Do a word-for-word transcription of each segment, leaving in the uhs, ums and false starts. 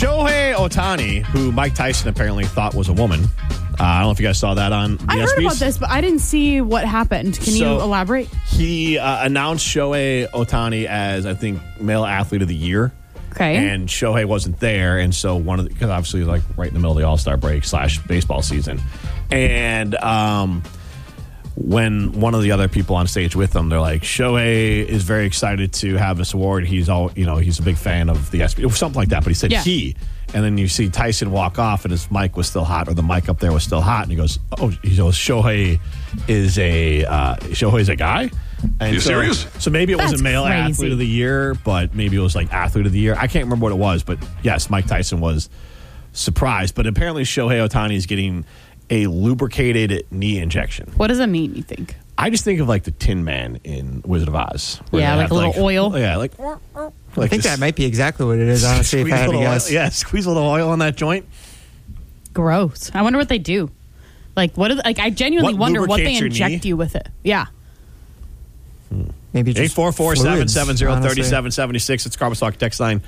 Shohei Ohtani, who Mike Tyson apparently thought was a woman. Uh, I don't know if you guys saw that on the I heard about this, but I didn't see what happened. Can So, you elaborate? He uh, announced Shohei Ohtani as, I think, male athlete of the year. Okay. And Shohei wasn't there, and so one of the, because obviously like right in the middle of the All-Star break slash baseball season, and um, when one of the other people on stage with him, they're like, Shohei is very excited to have this award. He's all you know, he's a big fan of the S B, something like that. But he said Yeah. he, and then you see Tyson walk off, and his mic was still hot, or the mic up there was still hot, and he goes, "Oh, he goes, Shohei is a uh, Shohei's a guy." And Are you so, serious? So maybe it That's wasn't male crazy. athlete of the year, but maybe it was like athlete of the year. I can't remember what it was, but yes, Mike Tyson was surprised. But apparently Shohei Ohtani is getting a lubricated knee injection. What does it mean, you think? I just think of like the Tin Man in Wizard of Oz. where Yeah, they like have, a little oil? Yeah, like, like I think that might be exactly what it is, honestly, if I had to guess. Oil, yeah, squeeze a little oil on that joint. Gross. I wonder what they do. Like, what? Are the, like, I genuinely What wonder what they lubricates your inject knee? you with it. Yeah. Maybe eight just four four, seven seven zero, fluids, three seven seven six. It's Carbon Talk text line.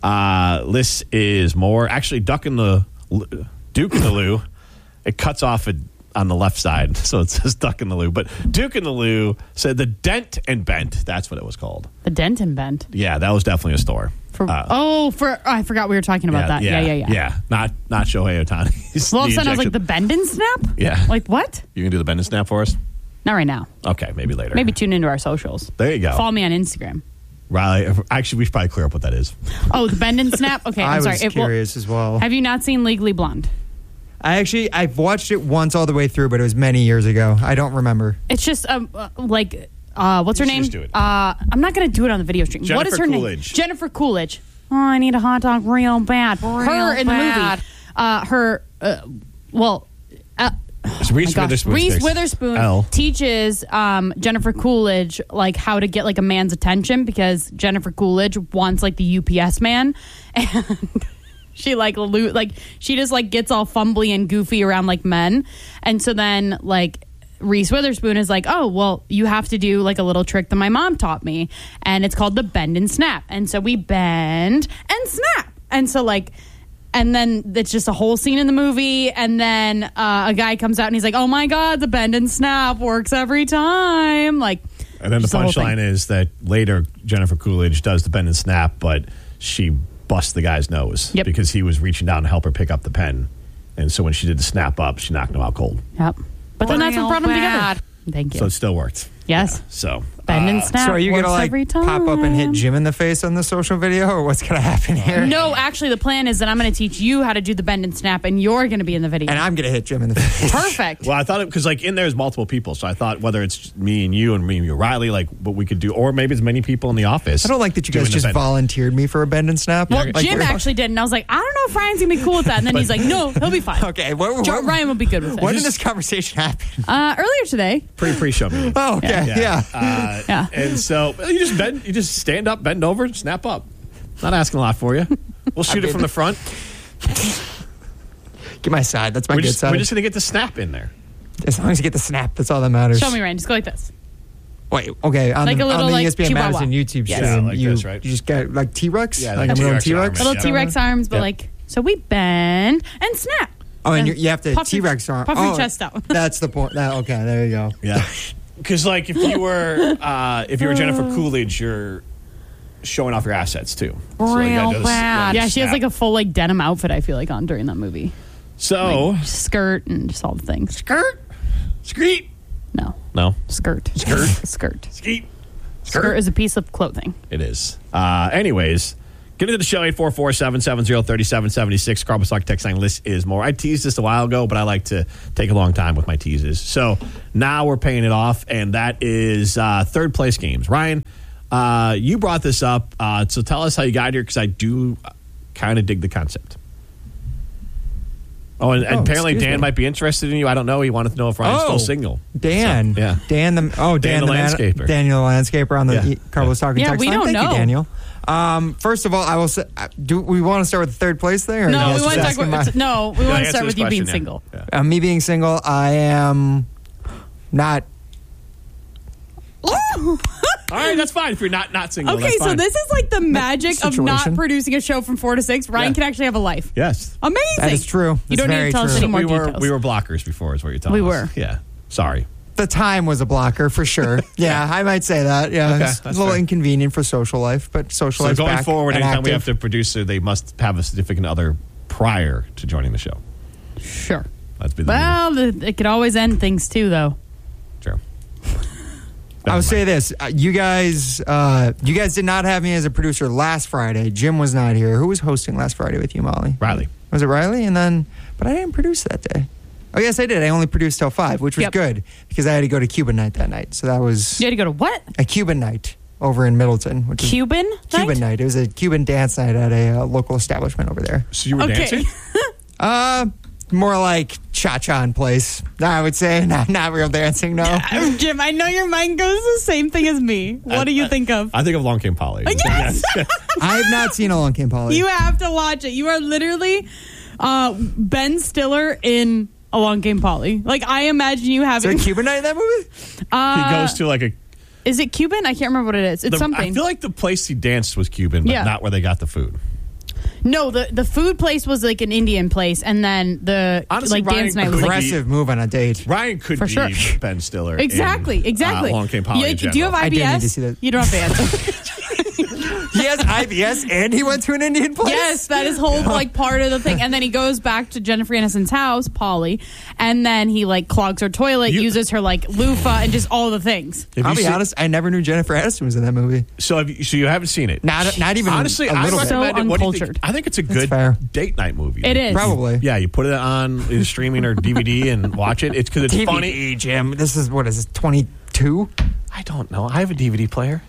Uh, this is more. Actually, Duck in the Duke in the Lou. It cuts off it on the left side, so it says Duck in the Lou. But Duke in the Lou said the Dent and Bent. That's what it was called. The Dent and Bent. Yeah, that was definitely a store. For, Uh, oh, for oh, I forgot we were talking about that. Yeah, yeah, yeah. Yeah, not not Shohei Ohtani. Well, all of a sudden I was like, the bend and snap? Yeah. Like, what? You can do the bend and snap for us? Not right now. Okay, maybe later. Maybe tune into our socials. There you go. Follow me on Instagram. Riley, actually, we should probably clear up what that is. Oh, the bend and snap? Okay, I'm I sorry. was It- well, curious as well. have you not seen Legally Blonde? I actually, I've watched it once all the way through, but it was many years ago. I don't remember. It's just um, uh, like, uh, what's You her should name? just do it. Uh, I'm not going to do it on the video stream. what is Jennifer her Coolidge. name? Jennifer Coolidge. Oh, I need a hot dog real bad. her in the movie. Uh, her, uh, well, uh, It's Reese Oh my gosh. Witherspoon. Reese Witherspoon L. teaches um, Jennifer Coolidge like how to get like a man's attention because Jennifer Coolidge wants like the U P S man, and she like lo- like she just like gets all fumbly and goofy around like men, and so then like Reese Witherspoon is like, oh well, you have to do like a little trick that my mom taught me, and it's called the bend and snap, and so we bend and snap, and so like. And then it's just a whole scene in the movie. And then uh, a guy comes out and he's like, oh, my God, the bend and snap works every time. Like, And then the just whole punchline thing. is that later Jennifer Coolidge does the bend and snap, but she busts the guy's nose Yep. because he was reaching down to help her pick up the pen. And so when she did the snap up, she knocked him out cold. Yep. But then that's what brought them together. Thank you. So it still worked. Yes. Yeah, so Bend and uh, snap So are you works gonna like every time. pop up and hit Jim in the face on the social video, or what's gonna happen here? No, actually, the plan is that I'm going to teach you how to do the bend and snap, and you're going to be in the video. And I'm gonna hit Jim in the face. Perfect. Well, I thought it because like in there's multiple people, so I thought whether it's me and you and me and you, Riley, like what we could do, or maybe it's many people in the office. I don't like that you doing guys the just bend. volunteered me for a bend and snap. Well, Like, Jim we're- actually did, and I was like, I don't know if Ryan's going to be cool with that. And then he's like, no, he'll be fine. Okay, what, Jo- what, Ryan will be good with it. when did this conversation happen? Uh, earlier today. Pre pre show meeting. Oh, okay, yeah. Uh, Yeah. And so you just bend, you just stand up, bend over, snap up. Not asking a lot for you. We'll shoot it from the front. Get my side. That's my We're good just, side. we're just gonna get the snap in there. As long as you get the snap, that's all that matters. Show me, Ryan. Just go like this. Wait, okay. On Like the, a little, on the like, E S P N Chihuahua. Madison YouTube Yes. stream, Yeah, like you, this, right? you just get like T-Rex? Yeah, like, like a a little T-Rex T-Rex? arm. Little Yeah. T-Rex arms, but Yep. like, so we bend and snap. Oh, and you, you have to Puff your- T-Rex arm. puff your oh, chest out. That's the point. That, okay, there you go. Yeah. Because like if you were uh, if you were Jennifer Coolidge, you're showing off your assets too. So you gotta do this- Yeah, she has snap. like a full like denim outfit, I feel like, on during that movie. So Like, skirt and just all the things. skirt, skeet, No, no, skirt. Skirt? Skirt. skeet, Skirt is a piece of clothing. It is. Uh, anyways, get into the show, eight four four, seven seven zero, three seven seven six. Carbon text line list is more. I teased this a while ago, but I like to take a long time with my teases. So now we're paying it off, and that is uh, third place games. Ryan, uh, you brought this up, uh, so tell us how you got here, because I do kind of dig the concept. Oh, and, and Oh, apparently excuse Dan me. might be interested in you. I don't know. He wanted to know if Ryan's Oh. still single. Dan. So, yeah. Dan the oh Dan, Dan the man- landscaper. Daniel the landscaper on the Yeah. e- Carlos talking Yeah, text we line. don't Thank know. you, Daniel. Um, first of all, I will say, uh, do we want to start with the third place thing? Or No, you we guys want to just talk asking about. my- No, we Yeah, want to answer start this with you being question, single. yeah. Yeah. Uh, me being single, I am not. All right, that's fine if you're not not single. Okay, that's so fine. this is like the magic of not situation. producing a show from four to six. Ryan Yeah. can actually have a life. Yes. Amazing. That is true. You It's don't need very to tell us true. any So more we were details. we were blockers before is what you're telling We us. were. Yeah. Sorry. The time was a blocker for sure. Yeah, I might say that. Yeah, Okay, it's a that's little fair. inconvenient for social life, but social So life going back forward, and anytime we have active. to produce it, they must have a significant other prior to joining the show. Sure. Let's be the Well, the, it could always end things too, though. True. I would say this: uh, you guys, uh, you guys did not have me as a producer last Friday. Jim was not here. Who was hosting last Friday with you, Molly? Riley. Was it Riley? And then, but I didn't produce that day. Oh yes, I did. I only produced till five, which was Yep. good because I had to go to Cuban night that night. So that was You had to go to what? a Cuban night over in Middleton, which is Cuban? Cuban night? night. It was a Cuban dance night at a uh, local establishment over there. So you were Okay. dancing? Uh, more like cha-cha in place. I would say not not real dancing. No. Jim, I know your mind goes the same thing as me. What do you think of? I think of Long Came Polly. Yes! I have not seen Along Came Polly. You have to watch it. You are literally uh, Ben Stiller in Along Came Polly. Like, I imagine you Is there having. a Cuban night in that movie? Uh, he goes to like a. Is it Cuban? I can't remember what it is. It's the- something. I feel like the place he danced was Cuban, but Yeah. not where they got the food. No, the, the food place was like an Indian place, and then the Honestly, like Ryan dance night was like. Aggressive move on a date. Ryan could For be sure. Ben Stiller. Exactly, in, exactly. Uh, Long Came Polly. You- in do you have general. I do need I B S? to see that. You don't have I B S. He has I B S and he went to an Indian place? Yes, that is whole like part of the thing. And then he goes back to Jennifer Aniston's house, Polly, and then he like clogs her toilet, You- uses her like loofah, and just all the things. Have I'll you be seen- honest, I never knew Jennifer Aniston was in that movie. So, have you, so you haven't seen it? Not not even Honestly, a I little bit. So recommend it. What do you think? uncultured. I think it's a That's good fair. date night movie. It is. Probably. Yeah, you put it on either streaming or D V D and watch it. It's because it's D V D, funny. Jim. This is, what is this, twenty-two? I don't know. I have a D V D player.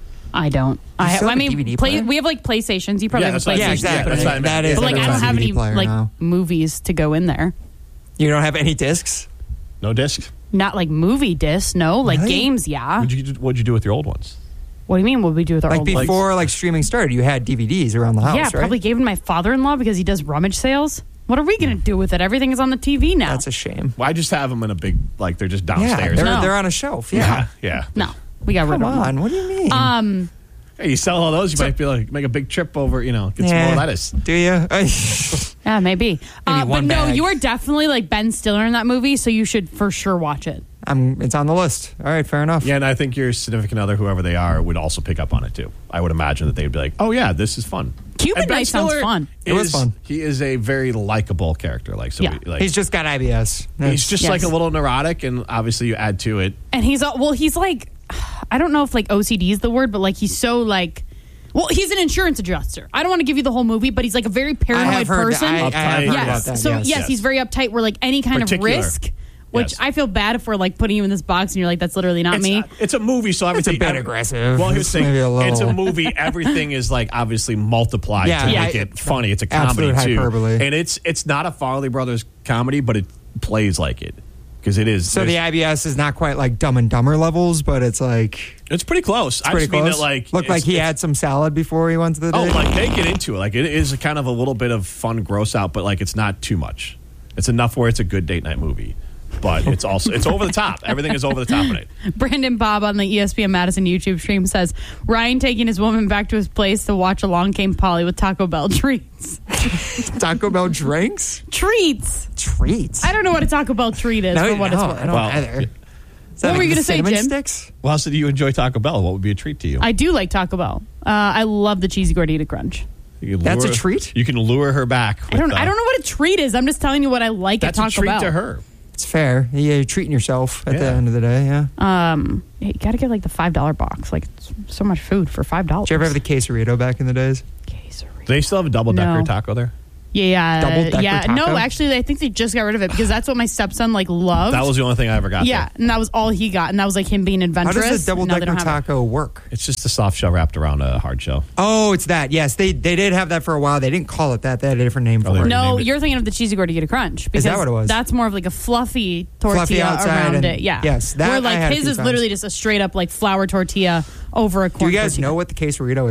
I don't. I, have, still I have a mean, D V D play, player? we have like PlayStations. You probably Yeah, have that's a what I PlayStation. mean. exactly. That's what I meant. That is But like, I everyone's don't have D V D any player like now. movies to go in there. You don't have any discs? No disc. Not like movie discs. No, like Really? games. Yeah. What'd you, what'd you do with your old ones? What do you mean? What would we do with our Like old ones? before like streaming started, you had D V Ds around the house, Yeah, right? probably gave them to my father-in-law because he does rummage sales. What are we going to do with it? Everything is on the T V now. That's a shame. Well, I just have them in a big, like they're just Yeah, downstairs. they're, No. they're on a shelf. yeah, Yeah. yeah. no, we got rid Come of them. on, what do you mean? Um, Hey, you sell all those, you might be like make a big trip over. You know, get some Yeah. more lettuce. Do you? yeah, maybe. Uh, but one no, bag. you are definitely like Ben Stiller in that movie, so you should for sure watch it. I'm. It's on the list. All right, fair enough. Yeah, and I think your significant other, whoever they are, would also pick up on it too. I would imagine that they'd be like, "Oh yeah, this is fun." Cuban And Ben Night sounds Stiller fun. It was is- fun. He is a very likable character. Like, so Yeah. we- like He's just got I B S. he's just Yes. like a little neurotic, and obviously you add to it. And he's uh, well, he's like, I don't know if like O C D is the word, but like he's so like, well, he's an insurance adjuster. I don't want to give you the whole movie, but he's like a very I paranoid have heard. person. I, I have heard Uptight. yes. about that. So yes. yes. he's very uptight. Where like any kind Particular. of risk, which Yes. I feel bad if we're like putting you in this box and you're like, that's literally not It's, me. uh, it's a movie, so It's a everything. bit every- aggressive. Well, he was It's saying maybe a little- it's a movie. Everything is like obviously multiplied Yeah, to yeah. make it funny. It's a comedy Absolute too, hyperbole. and it's it's not a Farley Brothers comedy, but it plays like it because it is. So the there's- I B S is not quite like Dumb and Dumber levels, but it's like it's pretty close. I pretty just mean close. that like Looked like it's- he it's- had some salad before he went to the Oh, date. like they get into it. Like it is kind of a little bit of fun, gross out, but like it's not too much. It's enough where it's a good date night movie, but it's also it's over the top. Everything is over the top in it. Brandon Bob on the E S P N Madison YouTube stream says Ryan taking his woman back to his place to watch Along Came Polly with Taco Bell treats. Taco Bell drinks, Treats. treats. I don't know what a Taco Bell treat is No, for what no, it's I worth. don't Well, either. yeah. Is that What were like you the gonna say, cinnamon Jim? Sticks? Well, so do you enjoy Taco Bell? What would be a treat to you? I do like Taco Bell. Uh, I love the cheesy gordita crunch. You can That's a lure- treat? You can lure her back. I don't. with, I uh, don't know what a treat is. I'm just telling you what I like That's at a Taco treat Bell. to her. It's fair. Yeah, you're treating yourself at the Yeah. end of the day. Yeah. Um, you got to get like the five dollar box. Like it's so much food for five dollars. Did you ever have the quesarito back in the days? quesarito? Do they still have a double decker No. taco there? Yeah, yeah, Double-decker yeah. taco? No, actually, I think they just got rid of it because that's what my stepson like loved. That was the only thing I ever got. yeah, there. and that was all he got, and that was like him being How adventurous. does a double Now they decker don't have it. taco work? It's just a soft shell wrapped around a hard shell. Oh, it's that. Yes, they they did have that for a while. They didn't call it that. They had a different name Oh, for they it. did. No, Name it. you're thinking of the cheesy gordita crunch. Because that what it was? That's more of like a fluffy tortilla Fluffy outside around and- it. Yeah. yes, that Where I like had a his few is times. literally just a straight up like flour tortilla over a Do corn you guys tortilla. know what the quesarito is?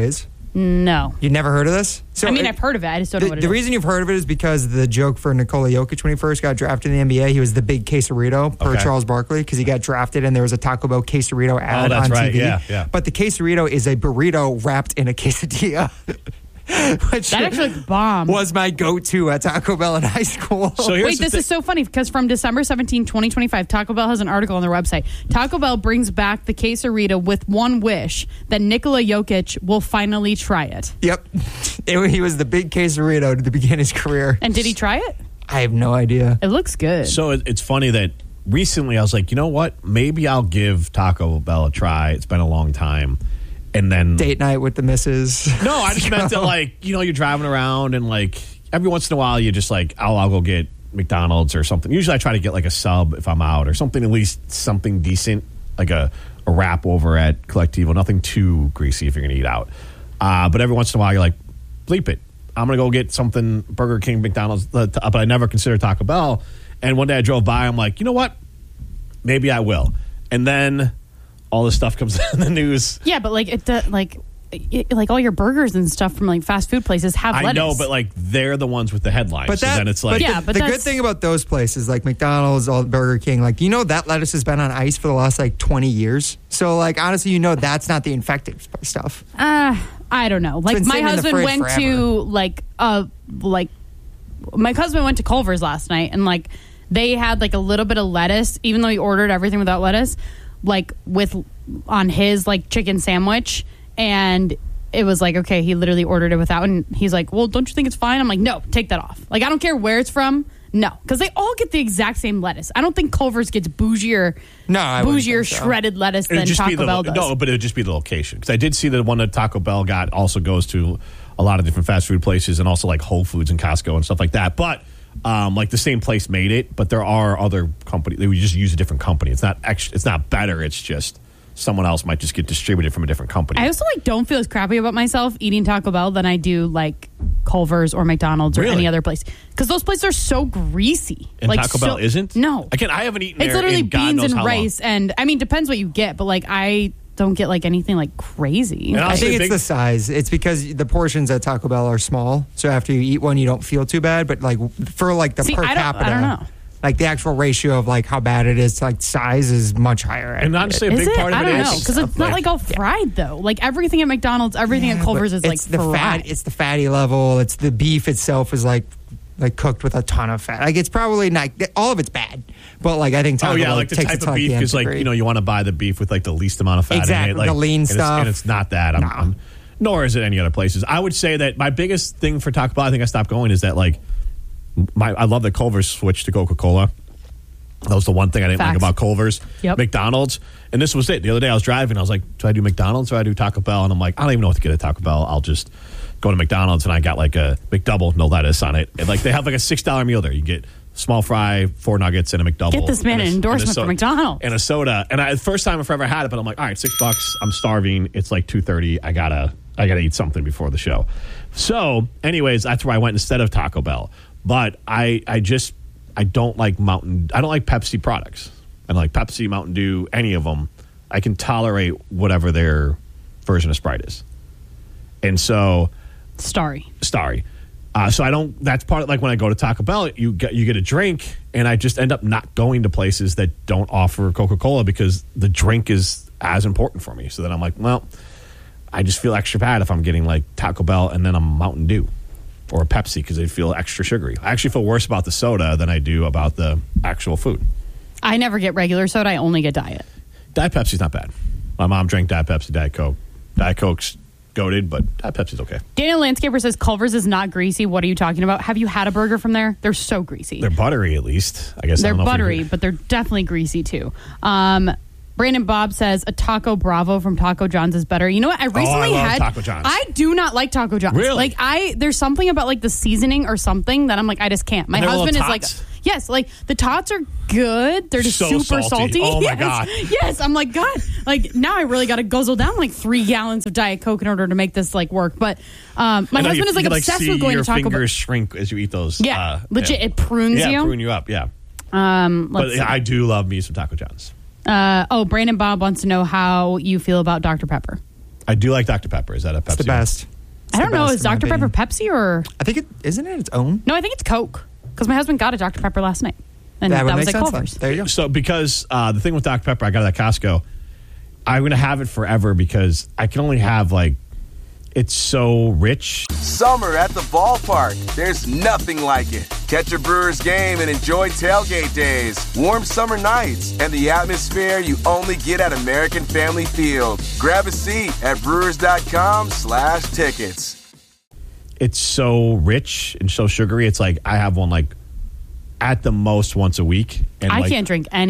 No. You never heard of this? So I mean, it- I've heard of it. I just don't know The, what it the is. reason you've heard of it is because the joke for Nikola Jokic when he first got drafted in the N B A, he was the big quesarito per Okay. Charles Barkley because he got drafted and there was a Taco Bell quesarito ad Oh, that's on right. T V. Yeah, yeah. But the quesarito is a burrito wrapped in a quesadilla. Which That actually like bomb. was my go-to at Taco Bell in high school. So here's Wait, the this thi- is so funny because from December seventeenth, twenty twenty-five, Taco Bell has an article on their website. Taco Bell brings back the quesarito with one wish that Nikola Jokic will finally try it. Yep. It- he was the big quesarito to begin his career. And did he try it? I have no idea. It looks good. So it, it's funny that recently I was like, you know what? Maybe I'll give Taco Bell a try. It's been a long time. And then Date night with the missus. no, I just meant that, like, you know, you're driving around and like every once in a while you just like, I'll, I'll go get McDonald's or something. Usually I try to get like a sub if I'm out or something, at least something decent, like a, a wrap over at Collectivo. Nothing too greasy if you're going to eat out. Uh, but every once in a while you're like, bleep it. I'm going to go get something, Burger King, McDonald's, uh, t- but I never consider Taco Bell. And one day I drove by, I'm like, you know what? Maybe I will. And then all this stuff comes in the news. yeah, but like it, uh, like, it, like all your burgers and stuff from like fast food places have I lettuce. know, but like they're the ones with the headlines. But so that, then it's like, but Yeah, the, but the good that's- thing about those places like McDonald's, all Burger King, like you know that lettuce has been on ice for the last like twenty years. So like honestly, you know that's not the infected stuff. Uh, I don't know. Like been my sitting in the husband fridge went forever. to like uh like my husband went to Culver's last night and like they had like a little bit of lettuce, even though he ordered everything without lettuce, like with on his like chicken sandwich, and it was like, okay, he literally ordered it without, and he's like, well, don't you think it's fine? I'm like, no, take that off. Like I don't care where it's from. No, because they all get the exact same lettuce. I don't think Culver's gets bougier, No, I wouldn't bougier think so. shredded lettuce It'd than just be Taco the Bell does. no, but it would just be the location because I did see that one that Taco Bell got also goes to a lot of different fast food places and also like Whole Foods and Costco and stuff like that. But um, like the same place made it, but there are other companies. They would just use a different company. It's not extra, it's not better. It's just someone else might just get distributed from a different company. I also like don't feel as crappy about myself eating Taco Bell than I do like Culver's or McDonald's or Really? any other place because those places are so greasy. and like, Taco so- Bell isn't. No, Again, I haven't eaten it's there literally in God beans knows and how long. rice, and I mean depends what you get, but like I don't get like anything like crazy. And I'll I say think it's big- the size. It's because the portions at Taco Bell are small, so after you eat one, you don't feel too bad. But like for like the See, per I don't- I capita, don't know. like the actual ratio of like how bad it is to like size is much higher. And honestly, a Is big it? part of I it don't is know because it's not like all fried though. Like everything at McDonald's, everything Yeah, at Culver's but is like it's the fried. fat. It's the fatty level. It's the beef itself is like like cooked with a ton of fat. Like it's probably not all of it's bad, but like I think Taco Oh yeah, Bell like the takes type it to of like beef the is nth like degree. you know you want to buy the beef with like the least amount of fat Exactly, in it, like the lean and it's- stuff. and it's not that. I'm, No. I'm, nor is it any other places. I would say that my biggest thing for Taco Bell, I think I stopped going, is that like my I love that Culver's switched to Coca Cola. That was the one thing I didn't like Facts. about Culver's. Yep. McDonald's, and this was it. The other day I was driving, I was like, do I do McDonald's or do I do Taco Bell? And I'm like, I don't even know what to get at Taco Bell. I'll just go to McDonald's, and I got like a McDouble, no lettuce on it. And like they have like a six dollar meal there. You get small fry, four nuggets, and a McDouble. Get this man and a- an and a endorsement so- for McDonald's. and a soda. And I, the first time I've ever had it, but I'm like, all right, six bucks. I'm starving. It's like two thirty. I gotta I gotta eat something before the show. So, anyways, that's where I went instead of Taco Bell. But I I just I don't like Mountain. I don't like Pepsi products. I don't like Pepsi, Mountain Dew, any of them. I can tolerate whatever their version of Sprite is. And so, Starry. Starry. Uh, so I don't. That's part of like when I go to Taco Bell, you get you get a drink, and I just end up not going to places that don't offer Coca Cola because the drink is as important for me. So then I'm like, well, I just feel extra bad if I'm getting like Taco Bell and then a Mountain Dew or a Pepsi because they feel extra sugary. I actually feel worse about the soda than I do about the actual food. I never get regular soda. I only get diet. Diet Pepsi's not bad. My mom drank Diet Pepsi, Diet Coke. Diet Coke's goated, but Diet Pepsi's okay. Daniel Landscaper says Culver's is not greasy. What are you talking about? Have you had a burger from there? They're so greasy. They're buttery at least. I guess I They're don't know if buttery, you- but they're definitely greasy too. Um, Brandon Bob says a Taco Bravo from Taco John's is better. You know what? I recently love had Taco John's. I do not like Taco John's. Really? Like I, there's something about like the seasoning or something that I'm like I just can't. My And they're husband is little like, tots? yes, like the tots are good. They're just So super salty. salty. Oh, my yes. God. Yes, I'm like God. Like now I really got to guzzle down like three gallons of Diet Coke in order to make this like work. But um, my I know husband you- is like you can, obsessed see with going your to Taco Bell. fingers shrink as you eat those. Yeah, uh, legit, yeah. it prunes yeah, you. prune you up. Yeah, Um, let's but see. I do love me some Taco John's. Uh, oh, Brandon Bob wants to know how you feel about Doctor Pepper. I do like Doctor Pepper. Is that a Pepsi? It's the best. I don't the know. best, Is in my Doctor Pepper opinion. Pepsi or I think it isn't it its own. no? I think it's Coke because my husband got a Doctor Pepper last night, and That that, would was make like sense. Culver's. Then. There you go. So because uh, the thing with Doctor Pepper, I got it at Costco. I'm gonna have it forever because I can only have like it's so rich. Summer at the ballpark. There's nothing like it. Catch a Brewers game and enjoy tailgate days, warm summer nights, and the atmosphere you only get at American Family Field. Grab a seat at brewers.com slash tickets. It's so rich and so sugary. It's like I have one like at the most once a week. And I like, can't drink any.